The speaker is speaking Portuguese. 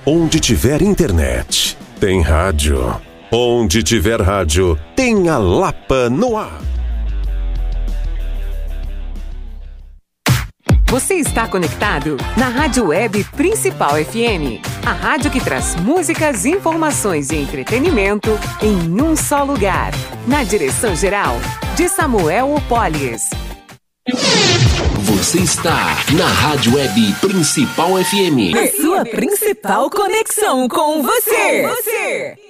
onde tiver internet, tem rádio. Onde tiver rádio, tem a Lapa no ar. Você está conectado na Rádio Web Principal FM, a rádio que traz músicas, informações e entretenimento em um só lugar. Na direção geral, de Samuel Opolis. Você está na Rádio Web Principal FM. A sua principal conexão com você.